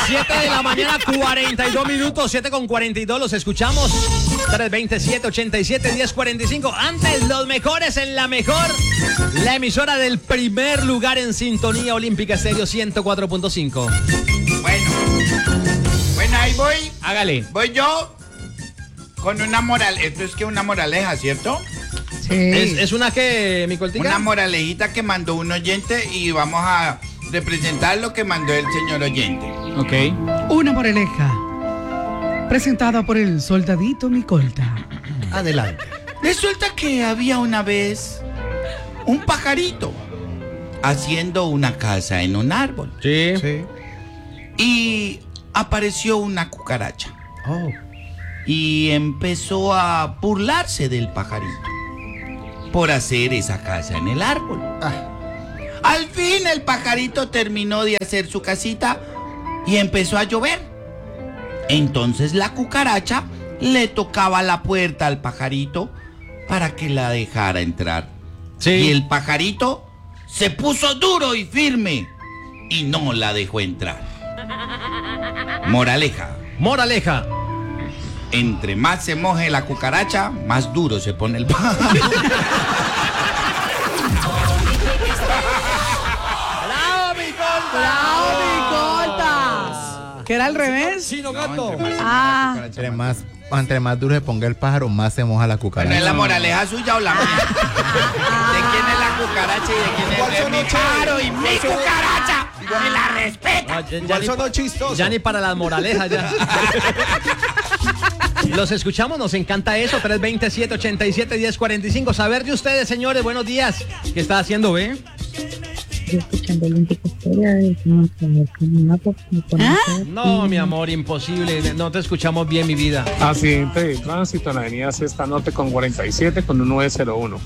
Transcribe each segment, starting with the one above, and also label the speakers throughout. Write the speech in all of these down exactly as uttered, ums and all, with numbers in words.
Speaker 1: siete de la mañana, cuarenta y dos minutos, siete con cuarenta y dos, los escuchamos. tres veintisiete, ochenta y siete, diez cuarenta y cinco. Antes, los mejores en la mejor. La emisora del primer lugar en sintonía olímpica estéreo ciento cuatro punto cinco.
Speaker 2: Bueno, bueno, ahí voy.
Speaker 3: Hágale.
Speaker 2: Voy yo con una moral. Esto es que una moraleja, ¿cierto?
Speaker 1: Sí. ¿Es, es una que, mi cortica?
Speaker 2: Una moralejita que mandó un oyente y vamos a representar lo que mandó el señor oyente.
Speaker 3: Ok.
Speaker 4: Una moraleja presentada por el soldadito Micolta.
Speaker 5: Adelante.
Speaker 2: Resulta que había una vez un pajarito haciendo una casa en un árbol.
Speaker 1: Sí.
Speaker 5: Sí.
Speaker 2: Y apareció una cucaracha.
Speaker 5: Oh.
Speaker 2: Y empezó a burlarse del pajarito por hacer esa casa en el árbol.
Speaker 5: Ah.
Speaker 2: Al fin el pajarito terminó de hacer su casita y empezó a llover. Entonces la cucaracha le tocaba la puerta al pajarito para que la dejara entrar.
Speaker 1: Sí.
Speaker 2: Y el pajarito se puso duro y firme y no la dejó entrar. Moraleja.
Speaker 1: Moraleja.
Speaker 2: Entre más se moje la cucaracha, más duro se pone el pajarito.
Speaker 1: ¡Bravo, mi
Speaker 4: ¡Bravo, Micolta! ¿Que era al revés?
Speaker 1: Chino Gato.
Speaker 2: No, entre más se moje
Speaker 4: Ah.
Speaker 2: la cucaracha,
Speaker 5: Entre
Speaker 2: más-
Speaker 5: más, entre más duro se ponga el pájaro, más se moja la cucaracha.
Speaker 2: Bueno, ¿es la moraleja suya o la mía? ¿De quién es la cucaracha y de quién es, es mi pájaro y mi cucaracha? ¡Me la respeta!
Speaker 1: Ah, ya, ya
Speaker 5: Igual
Speaker 1: ni
Speaker 5: sonó
Speaker 1: pa-
Speaker 5: chistoso.
Speaker 1: Ya ni para las moralejas, ya. Los escuchamos, nos encanta eso. tres veintisiete, ochenta y siete, diez cuarenta y cinco. Saber de ustedes, señores, buenos días. ¿Qué está haciendo, ve?
Speaker 6: Yo escuchando Olímpica Historia, decimos que me conocer.
Speaker 1: No, mi amor, imposible. No te escuchamos bien, mi vida.
Speaker 7: Accidente de tránsito en la avenida Sexta Norte con cuarenta y siete con un nueve cero uno.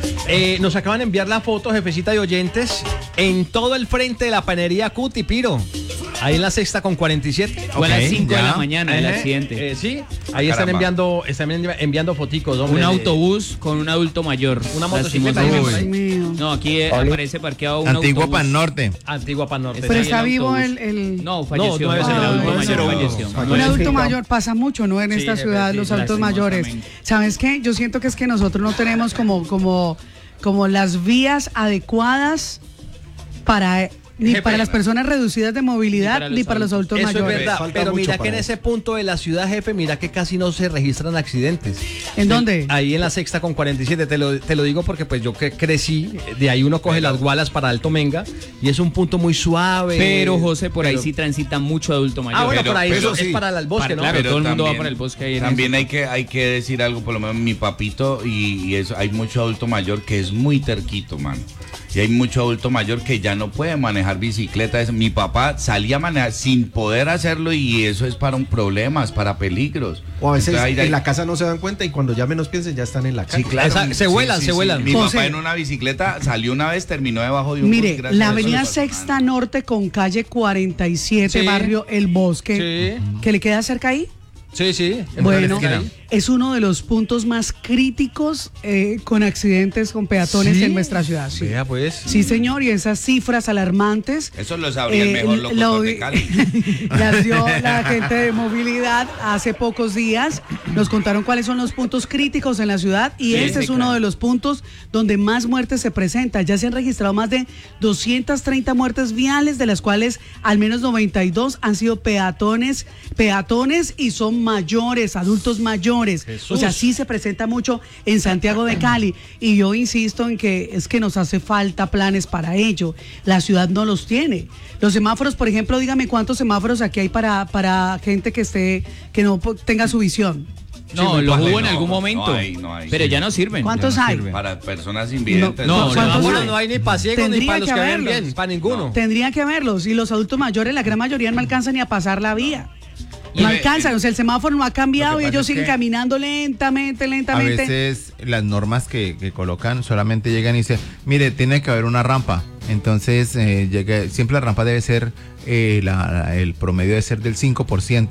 Speaker 1: Eh, nos acaban de enviar la foto, jefecita de oyentes, en todo el frente de la panería Cutipiro. Ahí en la sexta con cuarenta y siete.
Speaker 3: Fue a las cinco de
Speaker 1: ya.
Speaker 3: la mañana el
Speaker 1: Ajá.
Speaker 3: accidente.
Speaker 1: Eh, sí, ahí
Speaker 2: Ah,
Speaker 1: están
Speaker 2: caramba.
Speaker 1: enviando, están enviando foticos, hombre.
Speaker 3: Un
Speaker 1: de-
Speaker 3: autobús con un adulto mayor.
Speaker 1: Una motocicleta.
Speaker 3: Lastimosamente.
Speaker 1: Ahí,
Speaker 4: Dios mío.
Speaker 3: No, aquí eh, aparece parqueado un
Speaker 5: Antigua
Speaker 3: autobús.
Speaker 5: Pan Norte.
Speaker 1: Antigua Panorte.
Speaker 4: Pero
Speaker 3: Sí,
Speaker 4: está
Speaker 3: el
Speaker 4: vivo
Speaker 3: autobús.
Speaker 4: el... el...
Speaker 3: No, falleció.
Speaker 1: No, no es el
Speaker 3: el adulto
Speaker 4: adulto
Speaker 3: mayor
Speaker 4: mayor.
Speaker 3: falleció.
Speaker 5: Falleció.
Speaker 4: Un
Speaker 3: No,
Speaker 4: adulto
Speaker 3: sí,
Speaker 4: mayor pasa mucho, ¿no? En
Speaker 1: Sí,
Speaker 4: esta
Speaker 1: jefe,
Speaker 4: ciudad,
Speaker 1: sí,
Speaker 4: los
Speaker 1: sí,
Speaker 4: adultos mayores.
Speaker 3: lastimosamente.
Speaker 4: ¿Sabes qué? Yo siento que es que nosotros no tenemos como, como, como las vías adecuadas para... Ni
Speaker 1: Jefe,
Speaker 4: para las personas reducidas de movilidad,
Speaker 3: ni para los
Speaker 4: ni para los adultos
Speaker 1: Eso
Speaker 4: mayores.
Speaker 1: es verdad,
Speaker 5: Falta
Speaker 1: pero
Speaker 5: mucho
Speaker 1: mira que
Speaker 5: para
Speaker 1: en
Speaker 5: eso.
Speaker 1: ese punto de la ciudad, jefe, mira que casi no se registran accidentes.
Speaker 4: ¿En dónde?
Speaker 1: Ahí en la sexta con cuarenta y siete, te lo, te lo digo porque pues yo que crecí, de ahí uno coge las gualas para Alto Menga y es un punto muy suave.
Speaker 3: Pero, José, por ahí
Speaker 1: Pero-
Speaker 3: sí transita mucho adulto mayor.
Speaker 1: Ah, bueno,
Speaker 2: Pero-
Speaker 1: por ahí
Speaker 2: pero
Speaker 1: es
Speaker 5: sí.
Speaker 1: para el bosque,
Speaker 3: Para-
Speaker 1: ¿no?
Speaker 3: claro,
Speaker 2: Pero
Speaker 3: todo el mundo va
Speaker 2: también-
Speaker 3: para el bosque ahí en
Speaker 2: También
Speaker 3: eso.
Speaker 2: hay que, hay que decir algo, por lo menos mi papito y, y eso, hay mucho adulto mayor que es muy terquito, mano. Y hay mucho adulto mayor que ya no puede manejar bicicleta. Es- Mi papá salía a manejar sin poder hacerlo y eso es para un problema, es para peligros.
Speaker 8: O a veces
Speaker 2: Entonces, ahí-
Speaker 8: en la casa no se dan cuenta y cuando ya menos piensen ya están en la calle.
Speaker 2: Sí, claro.
Speaker 1: Esa- se
Speaker 2: Sí,
Speaker 1: vuelan,
Speaker 2: sí,
Speaker 1: se
Speaker 2: sí.
Speaker 1: vuelan.
Speaker 2: Mi
Speaker 4: José.
Speaker 2: papá en una bicicleta salió una vez, terminó debajo de un bus,
Speaker 4: Mire,
Speaker 2: gracias
Speaker 4: la
Speaker 2: a eso
Speaker 4: avenida
Speaker 2: le pasó
Speaker 4: Sexta
Speaker 2: nada.
Speaker 4: Norte con calle cuarenta y siete,
Speaker 1: Sí.
Speaker 4: barrio El Bosque,
Speaker 1: Sí.
Speaker 4: que le queda cerca ahí.
Speaker 1: Sí, sí. en
Speaker 4: Bueno,
Speaker 1: la esquina.
Speaker 4: es uno de los puntos más críticos eh, con accidentes con peatones
Speaker 1: ¿Sí?
Speaker 4: en nuestra ciudad. Sí.
Speaker 1: Vea, pues.
Speaker 4: Sí, señor, y esas cifras alarmantes.
Speaker 2: Eso lo sabría el
Speaker 4: eh,
Speaker 2: mejor locutor
Speaker 4: lo-
Speaker 2: de Cali.
Speaker 4: las dio la gente de movilidad hace pocos días. Nos contaron cuáles son los puntos críticos en la ciudad y
Speaker 3: Sí,
Speaker 4: este
Speaker 3: sí,
Speaker 4: es uno
Speaker 3: claro.
Speaker 4: de los puntos donde más muertes se presentan. Ya se han registrado más de doscientas treinta muertes viales, de las cuales al menos noventa y dos han sido peatones, peatones y son mayores, adultos mayores.
Speaker 1: Jesús.
Speaker 4: O sea, sí se presenta mucho en Santiago de Cali y yo insisto en que es que nos hace falta planes para ello. La ciudad no los tiene. Los semáforos, por ejemplo, dígame cuántos semáforos aquí hay para, para gente que esté, que no po- tenga su visión.
Speaker 3: No,
Speaker 2: muy
Speaker 3: los
Speaker 2: padre,
Speaker 3: hubo en
Speaker 2: no,
Speaker 3: algún
Speaker 2: no
Speaker 3: momento.
Speaker 2: hay, no hay.
Speaker 3: Pero ya no sirven.
Speaker 4: ¿Cuántos
Speaker 3: Ya no
Speaker 4: hay?
Speaker 3: sirven.
Speaker 2: Para personas invidentes.
Speaker 3: No,
Speaker 1: No,
Speaker 3: ¿cuántos
Speaker 1: semáforos
Speaker 3: hay?
Speaker 1: no hay ni para ciegos ni
Speaker 4: Tendría
Speaker 1: para los
Speaker 4: que
Speaker 1: que ven
Speaker 4: haberlos.
Speaker 1: bien, para ninguno.
Speaker 4: Tendría que haberlos y los adultos mayores, la gran mayoría no alcanzan ni a pasar la vía.
Speaker 2: Y
Speaker 4: No
Speaker 2: ve-
Speaker 4: alcanzan, o sea, el semáforo no ha cambiado
Speaker 5: Lo que
Speaker 4: y
Speaker 5: pasa
Speaker 4: ellos
Speaker 5: es
Speaker 4: siguen
Speaker 5: que
Speaker 4: caminando lentamente,
Speaker 5: A
Speaker 4: lentamente.
Speaker 5: veces las normas que, que colocan solamente llegan y dicen, mire, tiene que haber una rampa. Entonces, eh, llega, siempre la rampa debe ser, eh, la- el promedio debe ser del cinco por ciento.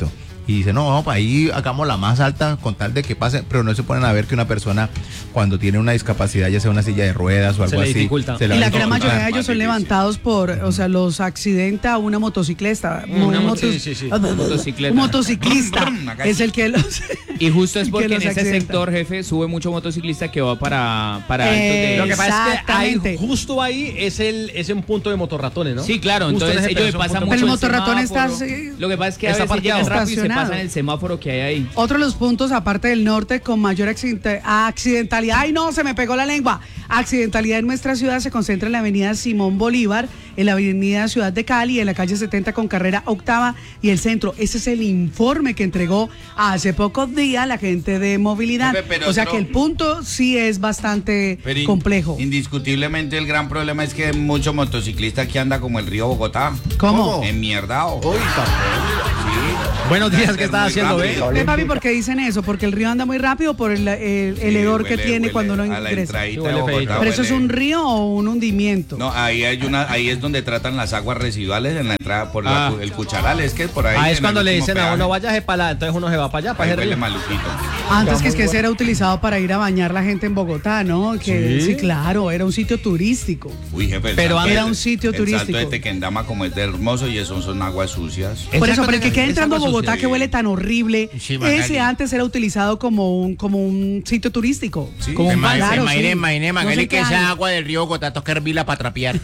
Speaker 5: y dicen, no, vamos para ahí, hagamos la más alta con tal de que pase, pero no se ponen a ver que una persona cuando tiene una discapacidad, ya sea una silla de ruedas o algo
Speaker 1: Se le
Speaker 5: así,
Speaker 1: dificulta.
Speaker 5: se
Speaker 4: Y
Speaker 5: le va
Speaker 4: la
Speaker 5: a
Speaker 4: gran mayoría de
Speaker 5: dificultar.
Speaker 4: ellos son levantados por, o sea, los accidenta una motociclista.
Speaker 3: Una
Speaker 4: un
Speaker 3: moto-
Speaker 4: motos-
Speaker 1: sí, sí, sí.
Speaker 4: Un
Speaker 3: Motocicleta.
Speaker 4: motociclista es el que los...
Speaker 3: Y justo es
Speaker 4: que
Speaker 3: porque en
Speaker 4: los
Speaker 3: ese
Speaker 4: accidenta.
Speaker 3: sector, jefe, sube mucho motociclista que va para, para altos de...
Speaker 1: Lo que pasa es que hay,
Speaker 4: Exactamente.
Speaker 1: justo ahí es el es un punto de motorratones, ¿no?
Speaker 3: Sí, claro,
Speaker 1: Justo en
Speaker 3: entonces
Speaker 1: ese
Speaker 3: ellos le
Speaker 1: pedazo, un
Speaker 3: pasan
Speaker 1: punto
Speaker 3: mucho
Speaker 4: Pero el
Speaker 3: el
Speaker 4: motorratón está
Speaker 3: semáforo.
Speaker 4: así-
Speaker 3: Lo que pasa es que a
Speaker 1: está
Speaker 3: veces llegan
Speaker 1: parqueado.
Speaker 3: rápido y se
Speaker 4: Estacionado.
Speaker 3: pasan el semáforo que hay ahí.
Speaker 4: Otro de los puntos, aparte del norte, con mayor accidente- accidentalidad, ay no, se me pegó la lengua, accidentalidad en nuestra ciudad se concentra en la avenida Simón Bolívar, en la avenida Ciudad de Cali, en la calle setenta con carrera octava y el centro. Ese es el informe que entregó hace pocos días la gente de movilidad.
Speaker 2: Jefe, pero
Speaker 4: O sea
Speaker 2: otro-
Speaker 4: que el punto sí es bastante
Speaker 2: Pero in-
Speaker 4: complejo.
Speaker 2: Indiscutiblemente el gran problema es que hay mucho motociclista que anda como el río Bogotá.
Speaker 4: ¿Cómo?
Speaker 2: Enmierdado.
Speaker 1: Buenos días, ¿qué
Speaker 2: Anda
Speaker 1: estás
Speaker 2: muy
Speaker 1: haciendo,
Speaker 2: rápido.
Speaker 1: ve?
Speaker 4: Ve, papi, ¿por qué dicen eso? ¿Porque el río anda muy rápido o por el, el- el
Speaker 2: Sí,
Speaker 4: hedor que
Speaker 2: huele-
Speaker 4: tiene
Speaker 2: huele
Speaker 4: cuando uno
Speaker 2: a la
Speaker 4: ingresa?
Speaker 2: entradita
Speaker 1: Sí,
Speaker 2: de
Speaker 1: huele
Speaker 2: Bogotá,
Speaker 1: feíto.
Speaker 4: ¿Pero eso es
Speaker 2: huele-
Speaker 4: un río o un hundimiento?
Speaker 2: No, ahí hay una, ahí es donde tratan las aguas residuales en la entrada por la
Speaker 1: Ah.
Speaker 2: cu- el cucharal, es que por ahí.
Speaker 1: Ah, es
Speaker 2: en
Speaker 1: cuando
Speaker 2: el
Speaker 1: le
Speaker 2: último
Speaker 1: dicen a
Speaker 2: peaje,
Speaker 1: uno, váyase para allá, entonces uno se va para allá, para
Speaker 2: ahí
Speaker 1: ese
Speaker 2: huele
Speaker 1: río.
Speaker 2: maluquito.
Speaker 4: Antes que es que ese era utilizado para ir a bañar la gente en Bogotá, ¿no? Que
Speaker 1: ¿Sí?
Speaker 4: sí, claro, era un sitio turístico.
Speaker 2: Uy, jefe, el
Speaker 1: Pero
Speaker 2: salto
Speaker 4: era
Speaker 2: de-
Speaker 4: un sitio
Speaker 2: el
Speaker 4: turístico.
Speaker 2: salto de Tequendama como es de hermoso y eso son aguas sucias.
Speaker 4: Por eso,
Speaker 1: Esa
Speaker 4: pero el que
Speaker 1: cosa-
Speaker 4: queda
Speaker 1: esa
Speaker 4: entrando a
Speaker 1: agua
Speaker 4: Bogotá
Speaker 2: sucia,
Speaker 4: que huele tan horrible,
Speaker 5: Sí, Magali.
Speaker 4: ese antes era utilizado como un como un sitio turístico.
Speaker 2: Sí.
Speaker 4: Como un
Speaker 5: Imagine,
Speaker 4: claro,
Speaker 5: imagine,
Speaker 4: sí.
Speaker 5: imagine,
Speaker 4: No
Speaker 5: Magali,
Speaker 4: sé
Speaker 5: que
Speaker 4: qué
Speaker 5: esa
Speaker 4: año.
Speaker 5: agua del río Bogotá toca hervirla para trapear.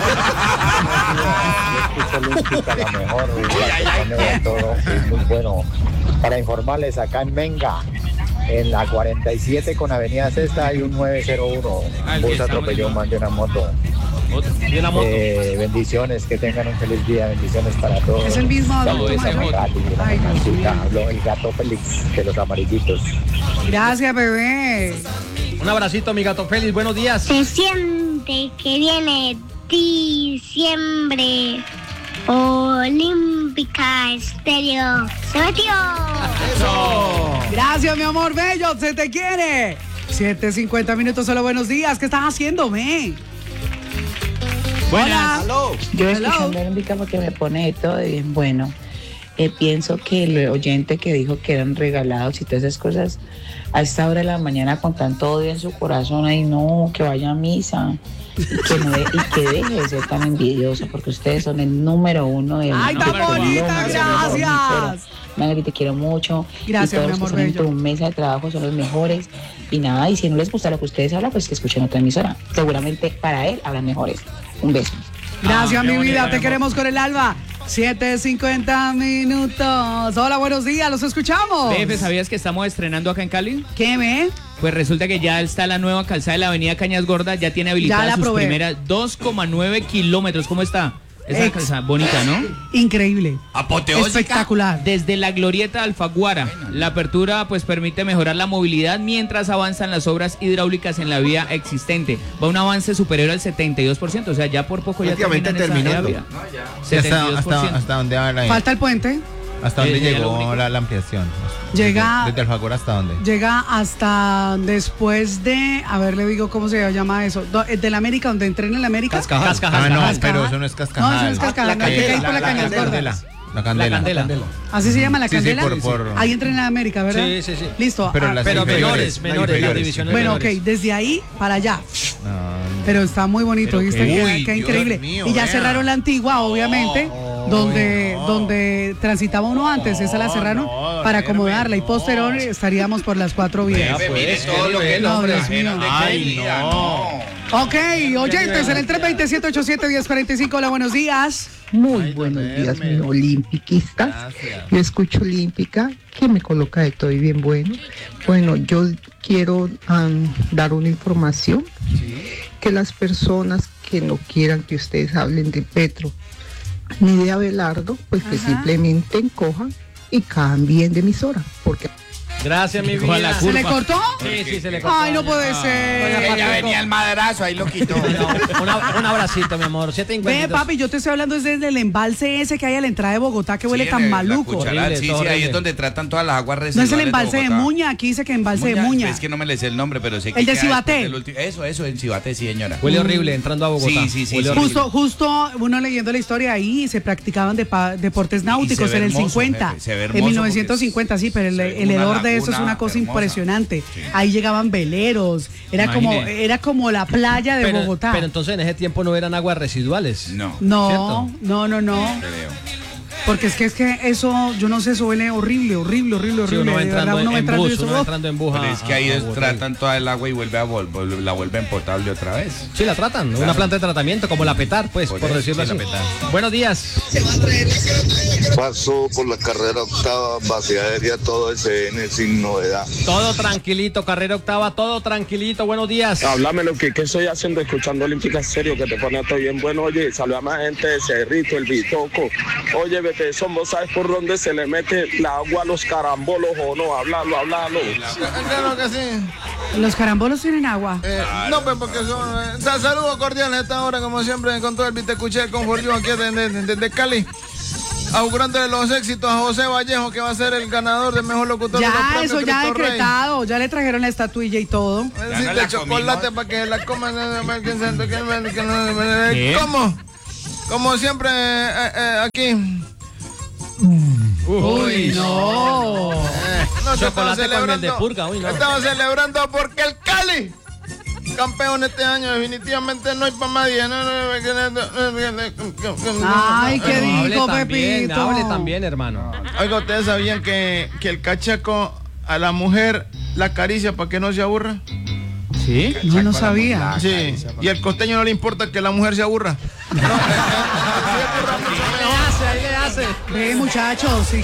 Speaker 9: Olímpica, la mejor, la que pone de todo, es muy bueno. Para informarles, acá en Menga, en la cuarenta y siete con Avenida Sexta hay un nueve cero uno,
Speaker 3: Ah, el
Speaker 9: un
Speaker 3: que
Speaker 9: bus
Speaker 3: está
Speaker 9: atropelló a un man de una moto.
Speaker 3: Otro.
Speaker 1: Y una moto.
Speaker 9: Eh, bendiciones, que tengan un feliz día, bendiciones para todos.
Speaker 4: Es el mismo
Speaker 9: Saludos
Speaker 3: adulto
Speaker 9: a
Speaker 3: mayor.
Speaker 9: Katy, la
Speaker 4: Ay, Dios
Speaker 9: mamacita.
Speaker 4: mío.
Speaker 9: Habló el gato Félix de los amarillitos.
Speaker 4: Gracias, bebé.
Speaker 1: Un abracito, mi gato Félix, buenos días.
Speaker 10: Se siente que viene diciembre. Olímpica Estéreo. ¡Se metió!
Speaker 4: Gracias, mi amor bello, se te quiere. siete cincuenta minutos, solo buenos días. ¿Qué estás haciendo, me?
Speaker 3: Buenas.
Speaker 4: Hola.
Speaker 6: Yo
Speaker 4: Hello.
Speaker 6: escuchando Olímpica porque me pone de todo y bien bueno. Eh, pienso que el oyente que dijo que eran regalados y todas esas cosas, a esta hora de la mañana con tanto odio en su corazón, ay no, que vaya a misa y que, no de- y que deje de ser tan envidioso porque ustedes son el número uno de
Speaker 4: Ay, tan
Speaker 6: de
Speaker 4: bonita,
Speaker 6: Colombia,
Speaker 4: gracias.
Speaker 6: Magri, te quiero mucho.
Speaker 4: Gracias,
Speaker 6: y todos
Speaker 4: mi
Speaker 6: los
Speaker 4: amor
Speaker 6: que están en
Speaker 4: bello.
Speaker 6: tu mesa de trabajo son los mejores. Y nada, y si no les gusta lo que ustedes hablan, pues que escuchen otra emisora. Seguramente para él hablan mejores. Un beso.
Speaker 4: Gracias,
Speaker 3: Ah,
Speaker 4: mi
Speaker 3: qué
Speaker 4: vida,
Speaker 3: bonito,
Speaker 4: te
Speaker 3: mi
Speaker 4: queremos con el alba. siete cincuenta minutos. Hola, buenos días, los escuchamos.
Speaker 3: Jefe, ¿sabías que estamos estrenando acá en Cali?
Speaker 4: ¿Qué ve?
Speaker 3: Pues resulta que ya está la nueva calzada de la avenida Cañas Gordas, ya tiene habilitadas
Speaker 4: la
Speaker 3: sus
Speaker 4: probé.
Speaker 3: primeras dos coma nueve kilómetros. ¿Cómo está? Esa
Speaker 4: Ex-
Speaker 3: calzada bonita, ¿no?
Speaker 4: Increíble.
Speaker 2: Apoteósica.
Speaker 4: Espectacular.
Speaker 3: Desde la glorieta de Alfaguara, la apertura pues permite mejorar la movilidad mientras avanzan las obras hidráulicas en la vía existente. Va un avance superior al setenta y dos por ciento, o sea, ya por poco ya
Speaker 8: Prácticamente
Speaker 3: terminan esa
Speaker 8: terminando.
Speaker 3: vía.
Speaker 5: ¿Y hasta,
Speaker 3: setenta y dos por
Speaker 5: hasta,
Speaker 3: ciento.
Speaker 5: hasta dónde va la-
Speaker 4: Falta el puente.
Speaker 5: hasta dónde
Speaker 3: Eh, ya lo
Speaker 5: llegó
Speaker 3: único.
Speaker 5: la, la ampliación?
Speaker 4: Llega-
Speaker 5: Desde, desde Alfagora hasta dónde?
Speaker 4: Llega hasta después de, a ver, le digo cómo se llama eso, Do- eh, del América, donde entrena el América.
Speaker 1: Cascajal.
Speaker 5: Ah, no,
Speaker 4: Cascajal.
Speaker 5: pero eso no es Cascajal.
Speaker 4: No, eso no es Cascajal, no, que hay por la Cañas
Speaker 5: candela.
Speaker 4: Gordas.
Speaker 5: La candela.
Speaker 1: La candela.
Speaker 4: Así se llama la
Speaker 5: Sí, sí,
Speaker 4: candela.
Speaker 5: por- por-
Speaker 4: Ahí entrena el América, ¿verdad?
Speaker 1: Sí, sí, sí.
Speaker 4: Listo.
Speaker 5: Pero
Speaker 4: ah,
Speaker 5: las
Speaker 1: Pero
Speaker 5: inferiores,
Speaker 1: menores, menores, las
Speaker 5: inferiores.
Speaker 1: divisiones
Speaker 4: bueno, ok,
Speaker 1: menores.
Speaker 4: desde ahí para allá.
Speaker 5: No,
Speaker 4: Pero está muy bonito,
Speaker 3: Pero
Speaker 4: ¿viste?
Speaker 5: qué-
Speaker 4: Queda,
Speaker 5: Uy,
Speaker 4: queda
Speaker 5: Dios
Speaker 4: increíble.
Speaker 5: mío,
Speaker 4: y ya
Speaker 5: vea.
Speaker 4: cerraron la antigua, obviamente, donde,
Speaker 5: no.
Speaker 4: donde transitaba uno antes, esa la cerraron
Speaker 5: no,
Speaker 4: para
Speaker 5: espérame,
Speaker 4: acomodarla. Y
Speaker 5: no.
Speaker 4: posterior estaríamos por las cuatro vías.
Speaker 2: Jefe,
Speaker 1: pues,
Speaker 2: mire
Speaker 1: qué
Speaker 2: todo lo que
Speaker 1: nivel,
Speaker 2: nos
Speaker 4: hombre.
Speaker 2: trajeron de
Speaker 5: Ay,
Speaker 2: calidad,
Speaker 5: no.
Speaker 2: no.
Speaker 4: Ok, oyentes, en el tres dos siete, ocho siete, uno cero cuatro cinco, hola, buenos días.
Speaker 6: Muy
Speaker 5: Ay,
Speaker 6: buenos
Speaker 5: don
Speaker 6: días, mi
Speaker 5: Hermes.
Speaker 6: olímpiquista.
Speaker 5: Gracias.
Speaker 6: Yo escucho Olímpica, que me coloca de todo y bien bueno. Bueno, yo quiero am, dar una información, que las personas que no quieran que ustedes hablen de Petro ni de Abelardo, pues que
Speaker 4: Ajá.
Speaker 6: simplemente encojan y cambien de emisora, porque
Speaker 1: Gracias, mi
Speaker 3: Coja la
Speaker 1: vida.
Speaker 4: ¿Se le cortó?
Speaker 1: Sí, sí, se le cortó.
Speaker 4: Ay, no puede ser.
Speaker 2: Ella venía el madrazo, ahí lo quitó.
Speaker 1: Una- un abracito, mi amor. siete cincuenta y
Speaker 4: Ve,
Speaker 1: dos.
Speaker 4: papi, yo te estoy hablando desde el embalse ese que hay a la entrada de Bogotá que huele
Speaker 2: Sí,
Speaker 4: tan
Speaker 2: en el- la
Speaker 4: maluco.
Speaker 2: cucharada,
Speaker 1: Horrible,
Speaker 2: sí,
Speaker 1: todo
Speaker 2: sí, ahí
Speaker 1: horrible.
Speaker 2: es donde tratan todas las aguas
Speaker 4: No
Speaker 2: residuales.
Speaker 4: es el embalse de
Speaker 2: Bogotá.
Speaker 4: Muña, aquí dice que embalse de Muña.
Speaker 2: Es que no me le sé el nombre, pero sé que
Speaker 4: El de
Speaker 2: queda
Speaker 4: Cibaté.
Speaker 2: después del ulti- Eso, eso, en Cibaté, sí, señora.
Speaker 1: Huele horrible entrando a Bogotá.
Speaker 2: Sí, sí, sí,
Speaker 1: Huele
Speaker 2: sí.
Speaker 1: horrible.
Speaker 4: Justo, justo uno leyendo la historia ahí se practicaban de pa- deportes náuticos
Speaker 2: ve
Speaker 4: en el
Speaker 2: hermoso,
Speaker 4: cincuenta,
Speaker 2: jefe, se ve
Speaker 4: en
Speaker 2: hermoso
Speaker 4: mil novecientos cincuenta, sí, pero el,
Speaker 2: se ve
Speaker 4: el
Speaker 2: como una
Speaker 4: hedor de eso es
Speaker 2: laguna
Speaker 4: una cosa
Speaker 2: hermosa.
Speaker 4: impresionante.
Speaker 2: Sí.
Speaker 4: Ahí llegaban veleros, era como,
Speaker 3: Imagine.
Speaker 4: era como la playa de
Speaker 1: pero,
Speaker 4: Bogotá.
Speaker 1: pero entonces en ese tiempo no eran aguas residuales.
Speaker 2: No,
Speaker 4: no,
Speaker 1: ¿cierto?
Speaker 4: no, no, no,
Speaker 2: creo.
Speaker 4: porque es que es que eso, yo no sé, eso huele horrible, horrible, horrible,
Speaker 1: Sí,
Speaker 4: horrible.
Speaker 1: uno va
Speaker 4: de verdad,
Speaker 1: entrando
Speaker 4: uno va
Speaker 1: en
Speaker 4: entrando y
Speaker 1: bus,
Speaker 4: eso,
Speaker 1: uno va
Speaker 4: ¡oh!
Speaker 1: entrando en bus.
Speaker 2: Pero
Speaker 1: a-
Speaker 2: es que
Speaker 1: a-
Speaker 2: ahí
Speaker 1: a
Speaker 2: es-
Speaker 1: Bogotá.
Speaker 2: tratan toda el agua y vuelve a vol- vol- la vuelven potable otra vez.
Speaker 1: Sí, la tratan. Una
Speaker 2: Claro.
Speaker 1: planta de tratamiento, como la petar, pues,
Speaker 2: Por
Speaker 1: por,
Speaker 2: eso,
Speaker 1: decirlo
Speaker 2: sí,
Speaker 1: así.
Speaker 2: la Petar.
Speaker 1: Buenos días.
Speaker 11: Pasó por la carrera octava, base aérea, todo ese N sin novedad.
Speaker 1: Todo tranquilito, carrera octava, todo tranquilito. Buenos días.
Speaker 7: Háblame lo que, que estoy haciendo, escuchando Olímpica Serio, que te pone todo bien bueno. Oye, saluda a más gente de Cerrito, el Bitoco. Oye, Bete, son, ¿vos sabes por dónde se le mete el agua a los carambolos o no? Hablalo, hablalo.
Speaker 12: Claro que sí.
Speaker 4: Los carambolos tienen agua.
Speaker 12: Eh, no, pues porque son. Eh, sal- saludos cordiales a esta hora, como siempre, con todo el Vitecuché, con Jorge aquí desde de, de, de Cali. Augurando los éxitos a José Vallejo, que va a ser el ganador del mejor locutor de los
Speaker 4: Ya,
Speaker 12: premios
Speaker 4: eso ya
Speaker 12: Cristo Rey.
Speaker 4: decretado, ya le trajeron la estatuilla y todo.
Speaker 12: Sí,
Speaker 2: no
Speaker 12: de
Speaker 2: la
Speaker 12: chocolate para que la coman.
Speaker 3: ¿Qué?
Speaker 12: ¿Cómo? Como siempre, eh, eh, aquí.
Speaker 4: Uy, no.
Speaker 12: Eh, no se estaba
Speaker 1: Chocolate con miel de
Speaker 12: celebrando.
Speaker 1: purga, uy, no.
Speaker 12: Estaba celebrando porque el Cali, campeón este año, definitivamente no hay para nadie.
Speaker 4: Ay, qué
Speaker 1: Hable
Speaker 4: rico,
Speaker 1: también,
Speaker 4: Pepito.
Speaker 1: hable también, hermano.
Speaker 12: Oiga, ¿ustedes sabían que, que el cachaco a la mujer la acaricia para que no se aburra?
Speaker 3: ¿Sí?
Speaker 4: No, no sabía.
Speaker 12: Sí, y al costeño no le importa que la mujer se aburra.
Speaker 1: Ahí le hace, ahí le hace.
Speaker 4: Ve, muchachos, sí.